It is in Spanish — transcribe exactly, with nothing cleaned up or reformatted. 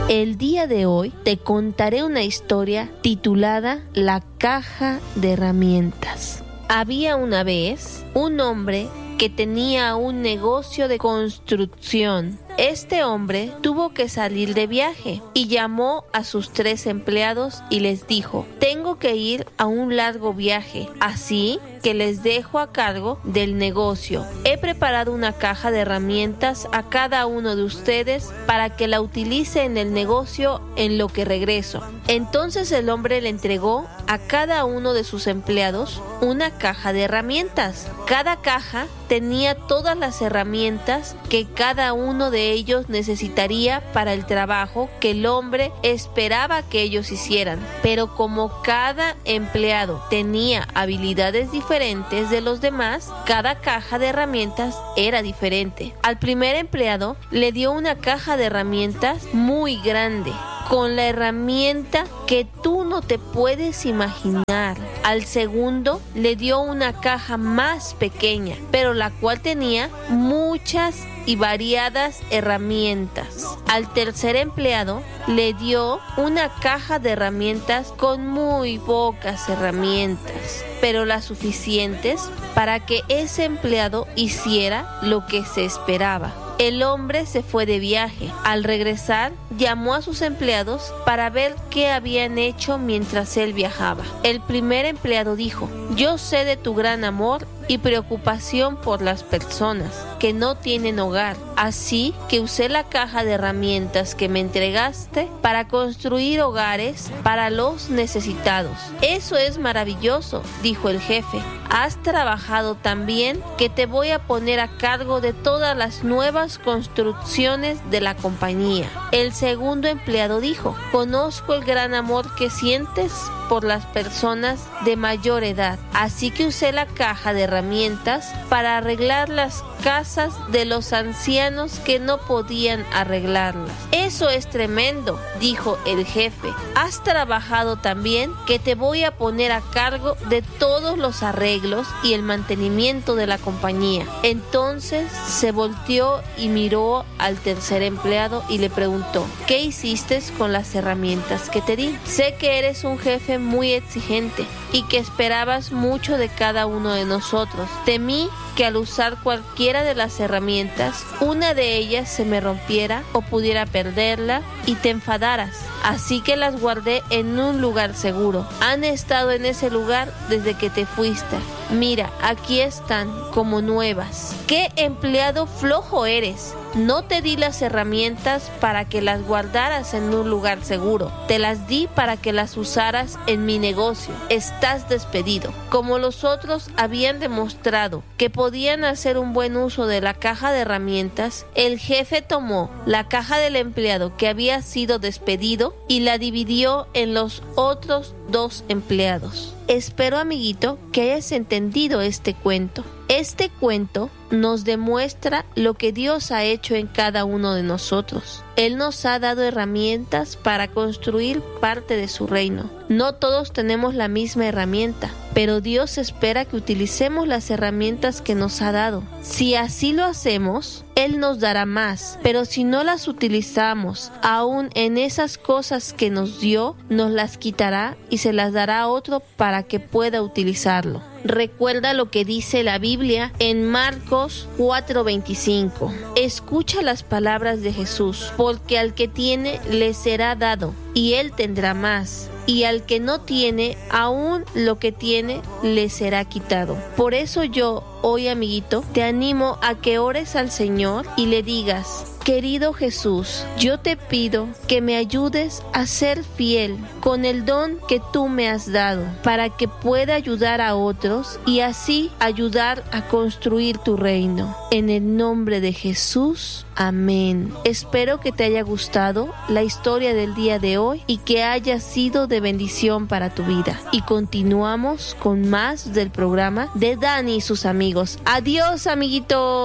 El día de hoy te contaré una historia titulada La caja de herramientas. Había una vez un hombre que tenía un negocio de construcción. Este hombre tuvo que salir de viaje y llamó a sus tres empleados y les dijo: tengo que ir a un largo viaje, así que les dejo a cargo del negocio. He preparado una caja de herramientas a cada uno de ustedes para que la utilice en el negocio en lo que regreso. Entonces el hombre le entregó a cada uno de sus empleados una caja de herramientas. Cada caja tenía todas las herramientas que cada uno de ellos necesitaría para el trabajo que el hombre esperaba que ellos hicieran. Pero como cada empleado tenía habilidades diferentes de los demás, cada caja de herramientas era diferente. Al primer empleado le dio una caja de herramientas muy grande, con la herramienta que tú no te puedes imaginar. Al segundo le dio una caja más pequeña, pero la cual tenía muchas y variadas herramientas. Al tercer empleado le dio una caja de herramientas con muy pocas herramientas, pero las suficientes para que ese empleado hiciera lo que se esperaba. El hombre se fue de viaje. Al regresar, llamó a sus empleados para ver qué habían hecho mientras él viajaba. El primer empleado dijo: yo sé de tu gran amor y preocupación por las personas que no tienen hogar, así que usé la caja de herramientas que me entregaste para construir hogares para los necesitados. Eso es maravilloso, dijo el jefe. Has trabajado tan bien que te voy a poner a cargo de todas las nuevas construcciones de la compañía. El segundo empleado dijo: conozco el gran amor que sientes por las personas de mayor edad, así que usé la caja de herramientas para arreglar las casas de los ancianos que no podían arreglarlas. Eso es tremendo, dijo el jefe. Has trabajado tan bien que te voy a poner a cargo de todos los arreglos y el mantenimiento de la compañía. Entonces se volteó y miró al tercer empleado y le preguntó: ¿qué hiciste con las herramientas que te di? Sé que eres un jefe muy exigente y que esperabas mucho de cada uno de nosotros. Temí que al usar cualquiera de las herramientas, una de ellas se me rompiera o pudiera perderla y te enfadaras. Así que las guardé en un lugar seguro. Han estado en ese lugar desde que te fuiste. Mira, aquí están como nuevas. ¡Qué empleado flojo eres! No te di las herramientas para que las guardaras en un lugar seguro. Te las di para que las usaras en mi negocio. Estás despedido. Como los otros habían demostrado que podían hacer un buen uso de la caja de herramientas, el jefe tomó la caja del empleado que había sido despedido y la dividió en los otros dos empleados. Espero, amiguito, que hayas entendido este cuento. Este cuento nos demuestra lo que Dios ha hecho en cada uno de nosotros. Él nos ha dado herramientas para construir parte de su reino. No todos tenemos la misma herramienta, pero Dios espera que utilicemos las herramientas que nos ha dado. Si así lo hacemos, Él nos dará más, pero si no las utilizamos, aún en esas cosas que nos dio, nos las quitará y se las dará a otro para que pueda utilizarlo. Recuerda lo que dice la Biblia en Marcos cuatro veinticinco. Escucha las palabras de Jesús, porque al que tiene le será dado, y él tendrá más. Y al que no tiene, aún lo que tiene le será quitado. Por eso yo, hoy, amiguito, te animo a que ores al Señor y le digas: querido Jesús, yo te pido que me ayudes a ser fiel con el don que tú me has dado, para que pueda ayudar a otros y así ayudar a construir tu reino. En el nombre de Jesús, amén. Espero que te haya gustado la historia del día de hoy y que haya sido de bendición para tu vida. Y continuamos con más del programa de Dani y sus amigos. Adiós, amiguitos.